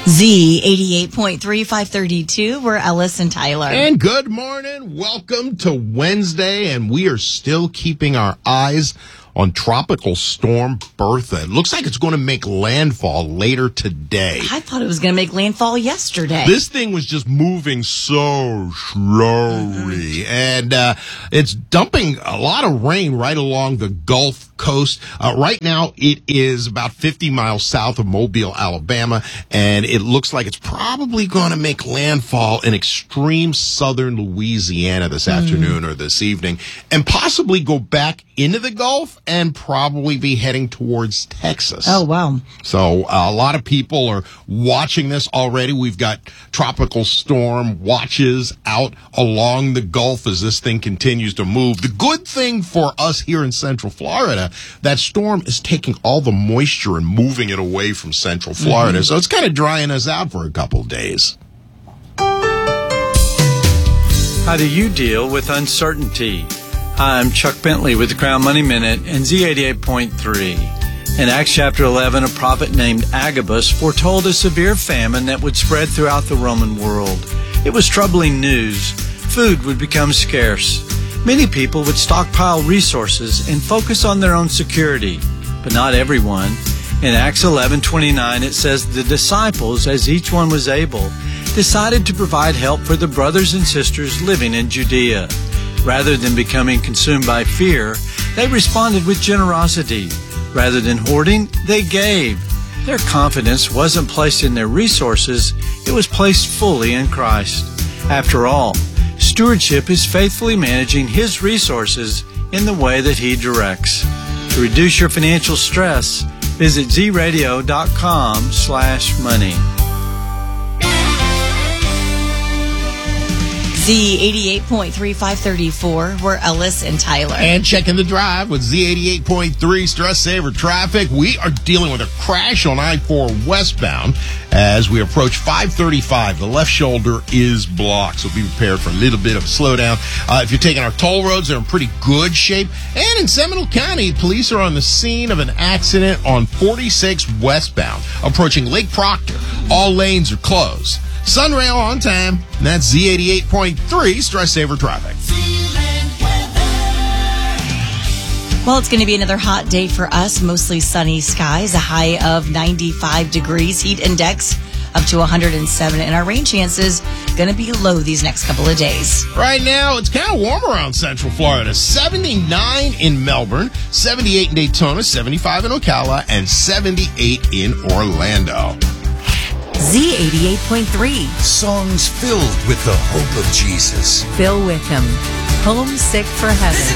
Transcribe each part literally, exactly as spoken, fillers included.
Z eighty-eight point three, five thirty-two. We're Ellis and Tyler. And good morning. Welcome to Wednesday, and we are still keeping our eyes on Tropical Storm Bertha. It looks like it's going to make landfall later today. I thought it was going to make landfall yesterday. This thing was just moving so slowly, mm-hmm. and uh, it's dumping a lot of rain right along the Gulf Coast. Uh, right now, it is about fifty miles south of Mobile, Alabama, and it looks like it's probably going to make landfall in extreme southern Louisiana this mm. afternoon or this evening, and possibly go back into the Gulf and probably be heading towards Texas. Oh, wow. So uh, a lot of people are watching this already. We've got tropical storm watches out along the Gulf as this thing continues to move. The good thing for us here in Central Florida, that storm is taking all the moisture and moving it away from Central Florida. Mm-hmm. So it's kind of drying us out for a couple of days. How do you deal with uncertainty? Hi, I'm Chuck Bentley with the Crown Money Minute and Z eighty-eight point three. In Acts chapter eleven, a prophet named Agabus foretold a severe famine that would spread throughout the Roman world. It was troubling news. Food would become scarce. Many people would stockpile resources and focus on their own security, but not everyone. In Acts eleven twenty-nine, it says the disciples, as each one was able, decided to provide help for the brothers and sisters living in Judea. Rather than becoming consumed by fear, they responded with generosity. Rather than hoarding, they gave. Their confidence wasn't placed in their resources, it was placed fully in Christ. After all, stewardship is faithfully managing His resources in the way that He directs. To reduce your financial stress, visit zradio.com slash money. Z eighty-eight point three, five thirty-four. We're Ellis and Tyler. And checking the drive with Z eighty-eight point three Stress Saver Traffic. We are dealing with a crash on I four westbound as we approach five thirty-five. The left shoulder is blocked, so be prepared for a little bit of a slowdown. Uh, if you're taking our toll roads, they're in pretty good shape. And in Seminole County, police are on the scene of an accident on forty-six westbound, approaching Lake Proctor. All lanes are closed. Sunrail on time, and that's Z eighty-eight point three Stress Saver Traffic. Well, it's going to be another hot day for us. Mostly sunny skies, a high of ninety-five degrees, heat index up to one hundred seven, and our rain chances going to be low these next couple of days. Right now, it's kind of warm around Central Florida. seventy-nine in Melbourne, seventy-eight in Daytona, seventy-five in Ocala, and seventy-eight in Orlando. Z eighty-eight point three. Songs filled with the hope of Jesus. Bill Wickham, Homesick for Heaven.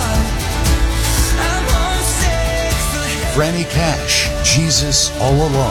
Franny Cash, Jesus All Along.